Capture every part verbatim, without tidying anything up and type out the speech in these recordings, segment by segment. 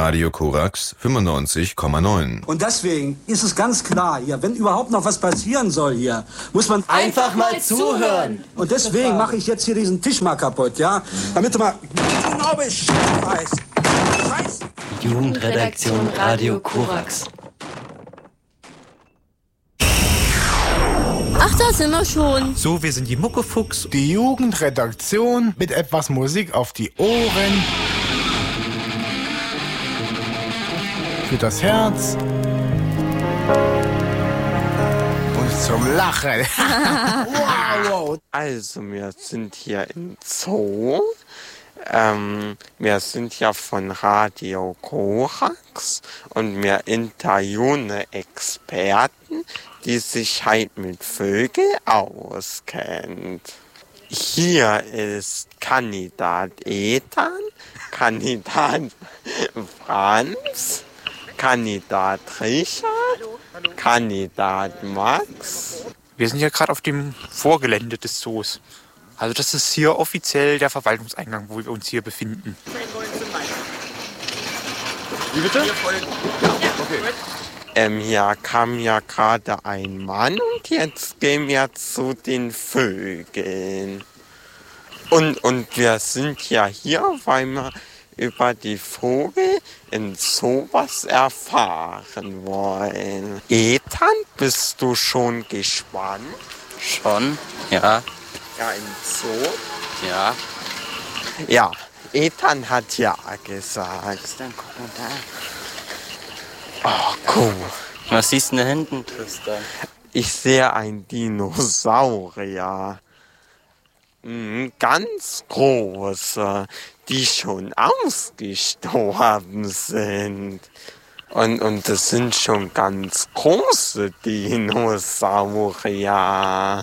Radio Korax fünfundneunzig Komma neun. Und deswegen ist es ganz klar hier, wenn überhaupt noch was passieren soll hier, muss man einfach mal zuhören. Und deswegen mache ich jetzt hier diesen Tisch mal kaputt, ja? Damit du mal genau Bescheid weißt. Scheiße. Jugendredaktion Radio Korax. Ach, da sind wir schon. So, wir sind die Muckefuchs. Die Jugendredaktion mit etwas Musik auf die Ohren. Für das Herz. Und zum Lachen. Wow, wow. Also, wir sind hier im Zoo. Ähm, wir sind ja von Radio Korax und wir interviewen Experten, die sich halt mit Vögeln auskennt. Hier ist Kandidat Ethan, Kandidat Franz, Kandidat Richard, Kandidat Max. Wir sind ja gerade auf dem Vorgelände des Zoos. Also das ist hier offiziell der Verwaltungseingang, wo wir uns hier befinden. Wie bitte? Okay. Ähm, hier kam ja gerade ein Mann und jetzt gehen wir zu den Vögeln. Und, und wir sind ja hier, weil wir über die Vögel in Zoo was erfahren wollen. Ethan, bist du schon gespannt? Schon? Ja. Ja, im Zoo? Ja. Ja, Ethan hat ja gesagt. Dann guck mal da. Oh, cool. Was siehst du da hinten, Tristan? Ich sehe einen Dinosaurier. Mhm, ganz große, die schon ausgestorben sind. Und, und das sind schon ganz große Dinosaurier.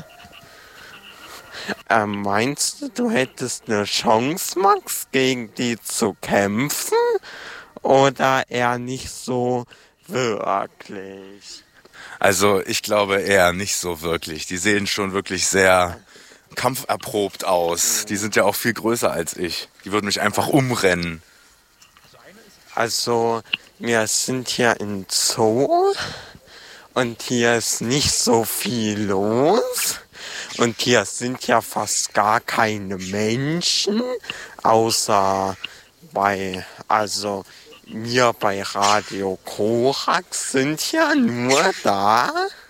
Ähm, meinst du, du hättest eine Chance, Max, gegen die zu kämpfen? Oder eher nicht so wirklich? Also ich glaube eher nicht so wirklich. Die sehen schon wirklich sehr kampferprobt aus. Die sind ja auch viel größer als ich. Die würden mich einfach umrennen. Also wir sind hier im Zoo und hier ist nicht so viel los. Und hier sind ja fast gar keine Menschen, außer bei, also wir bei Radio Korax sind ja nur da.